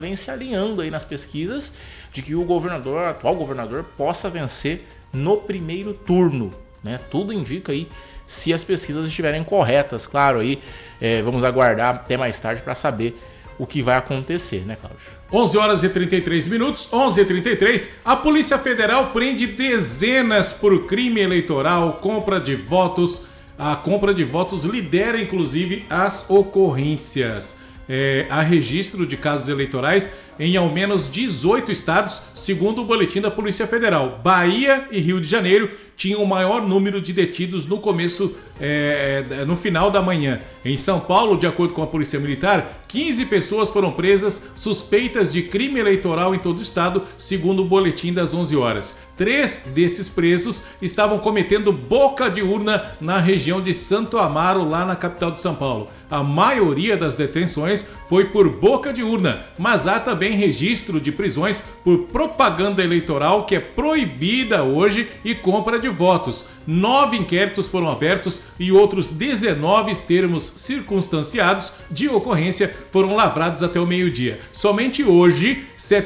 vem se alinhando aí nas pesquisas de que o atual governador, possa vencer no primeiro turno, né? Tudo indica aí, se as pesquisas estiverem corretas, claro, aí vamos aguardar até mais tarde para saber o que vai acontecer, né, Cláudio? 11 horas e 33 minutos, 11h33, a Polícia Federal prende dezenas por crime eleitoral, compra de votos. A compra de votos lidera, inclusive, as ocorrências. Há registro de casos eleitorais em ao menos 18 estados, segundo o boletim da Polícia Federal. Bahia e Rio de Janeiro tinham o maior número de detidos no final da manhã. Em São Paulo, de acordo com a Polícia Militar, 15 pessoas foram presas suspeitas de crime eleitoral em todo o estado, segundo o boletim das 11 horas. 3 desses presos estavam cometendo boca de urna na região de Santo Amaro, lá na capital de São Paulo. A maioria das detenções foi por boca de urna, mas há também registro de prisões por propaganda eleitoral, que é proibida hoje, e compra de votos. 9 inquéritos foram abertos e outros 19 termos circunstanciados de ocorrência foram lavrados até o meio-dia. Somente hoje, R$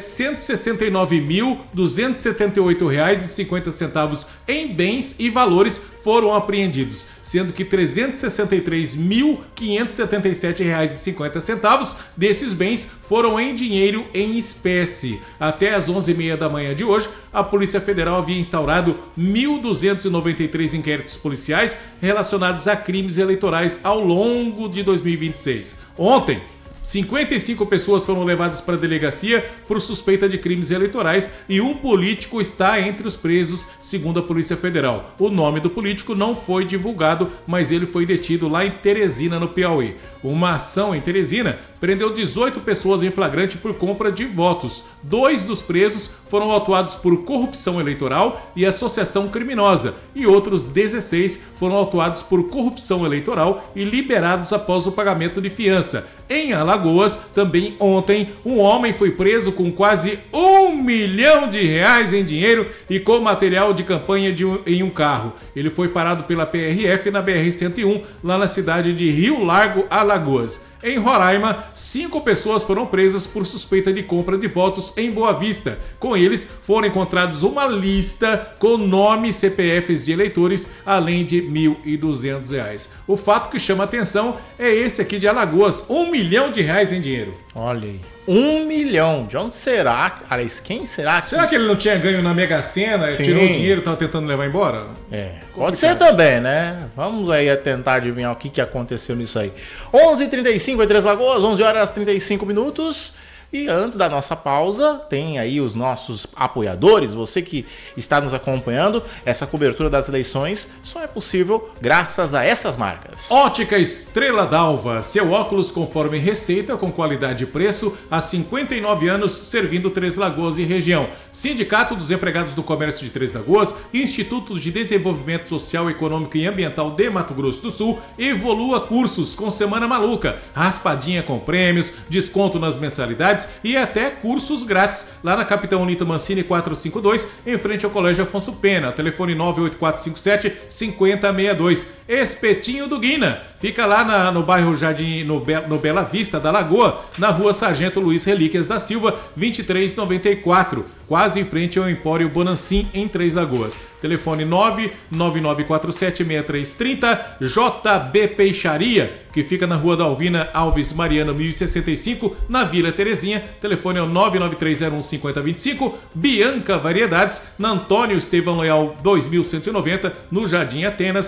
769.278,50 em bens e valores foram apreendidos, sendo que R$ 363.577,50 desses bens foram em dinheiro em espécie. Até às 11h30 da manhã de hoje, a Polícia Federal havia instaurado 1.293 inquéritos policiais relacionados a crimes eleitorais ao longo de 2026. Ontem, 55 pessoas foram levadas para a delegacia por suspeita de crimes eleitorais e um político está entre os presos, segundo a Polícia Federal. O nome do político não foi divulgado, mas ele foi detido lá em Teresina, no Piauí. Uma ação em Teresina prendeu 18 pessoas em flagrante por compra de votos. 2 dos presos foram autuados por corrupção eleitoral e associação criminosa, e outros 16 foram autuados por corrupção eleitoral e liberados após o pagamento de fiança. Em Alagoas, também ontem, um homem foi preso com quase R$ 1 milhão em dinheiro e com material de campanha em um carro. Ele foi parado pela PRF na BR-101, lá na cidade de Rio Largo, Alagoas. Em Roraima, 5 pessoas foram presas por suspeita de compra de votos em Boa Vista. Com eles, foram encontrados uma lista com nomes e CPFs de eleitores, além de R$ 1.200. O fato que chama atenção é esse aqui de Alagoas, R$ 1 milhão em dinheiro. Olha aí, 1 milhão. De onde será? Cara, quem será? Será que ele não tinha ganho na Mega Sena, tirou o dinheiro e estava tentando levar embora? Pode ser também, né? Vamos aí tentar adivinhar o que aconteceu nisso aí. 11h35 em Três Lagoas, 11 horas e 35 minutos. E antes da nossa pausa, tem aí os nossos apoiadores, você que está nos acompanhando. Essa cobertura das eleições só é possível graças a essas marcas. Ótica Estrela d'Alva, seu óculos conforme receita, com qualidade e preço, há 59 anos servindo Três Lagoas e região. Sindicato dos Empregados do Comércio de Três Lagoas, Instituto de Desenvolvimento Social, Econômico e Ambiental de Mato Grosso do Sul, Evolua Cursos com Semana Maluca, raspadinha com prêmios, desconto nas mensalidades e até cursos grátis lá na Capitão Unita Mancini 452, em frente ao Colégio Afonso Pena. Telefone 98457-5062. Espetinho do Guina fica lá no bairro Jardim, no Bela Vista da Lagoa, na rua Sargento Luiz Relíquias da Silva 2394, quase em frente ao Empório Bonancim, em Três Lagoas. Telefone 999476330. JB Peixaria, que fica na Rua da Alvina Alves Mariano 1065, na Vila Terezinha. Telefone é o 993015025. Bianca Variedades, na Antônio Estevão Leal 2190, no Jardim Atenas,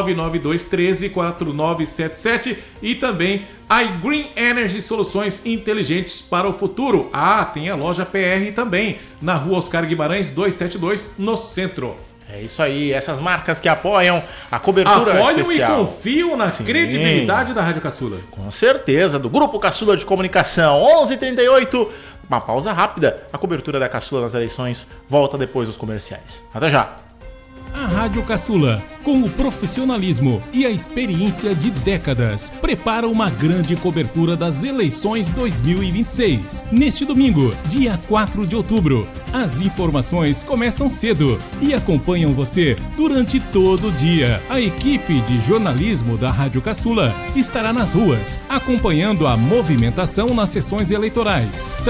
992134977. E também a Green Energy, soluções inteligentes para o futuro. Tem a loja PR também, na Rua Oscar Guimarães 272, no centro. É isso aí, essas marcas que apoiam a cobertura especial. Apoiam e confiam na credibilidade da Rádio Caçula. Com certeza, do Grupo Caçula de Comunicação. 11h38, uma pausa rápida. A cobertura da Caçula nas eleições volta depois dos comerciais. Até já. A Rádio Caçula, com o profissionalismo e a experiência de décadas, prepara uma grande cobertura das eleições 2026. Neste domingo, dia 4 de outubro, as informações começam cedo e acompanham você durante todo o dia. A equipe de jornalismo da Rádio Caçula estará nas ruas, acompanhando a movimentação nas sessões eleitorais.